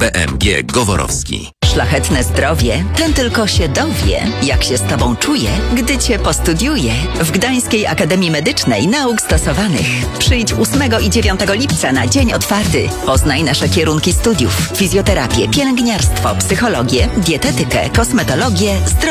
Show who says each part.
Speaker 1: BMG Goworowski.
Speaker 2: Szlachetne zdrowie, ten tylko się dowie, jak się z Tobą czuje, gdy Cię postudiuje. W Gdańskiej Akademii Medycznej Nauk Stosowanych. Przyjdź 8 i 9 lipca na dzień otwarty. Poznaj nasze kierunki studiów: fizjoterapię, pielęgniarstwo, psychologię, dietetykę, kosmetologię, zdrowie